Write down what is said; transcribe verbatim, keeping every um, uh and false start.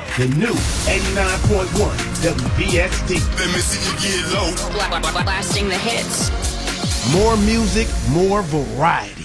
The new eighty-nine point one W B X D. Let me see you get low. Blasting the hits. More music, more variety.